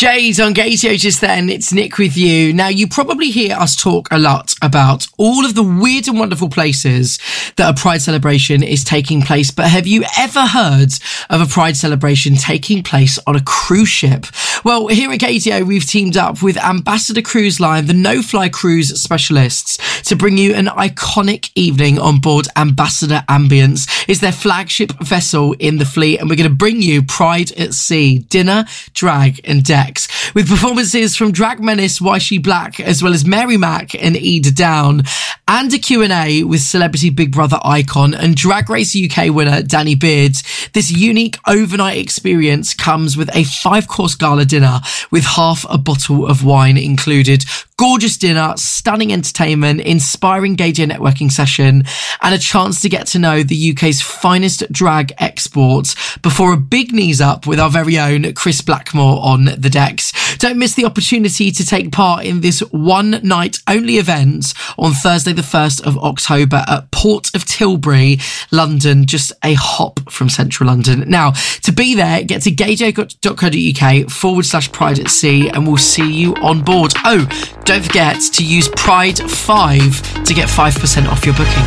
Jade on Gazio just then. It's Nick with you. Now, you probably hear us talk a lot about all of the weird and wonderful places that a Pride celebration is taking place, but have you ever heard of a Pride celebration taking place on a cruise ship? Well, here at Gazio, we've teamed up with Ambassador Cruise Line, the no-fly cruise specialists, to bring you an iconic evening on board Ambassador Ambience. It's their flagship vessel in the fleet, and we're going to bring you Pride at Sea, dinner, drag and decks, with performances from Drag Menace, Why She Black, as well as Mary Mac and Eda Down, and a Q&A with celebrity Big Brother icon and Drag Race UK winner Danny Beard. This unique overnight experience comes with a 5-course gala dinner with half a bottle of wine included. Gorgeous dinner, stunning entertainment, inspiring Gazio networking session, and a chance to get to know the UK's finest drag exports before a big knees up with our very own Chris Blackmore on the decks. Don't miss the opportunity to take part in this one night only event on Thursday the 1st of October at Port of Tilbury, London, just a hop from central London. Now, to be there, get to gazio.co.uk/Pride at Sea and we'll see you on board. Oh, don't forget to use Pride5 to get 5% off your booking.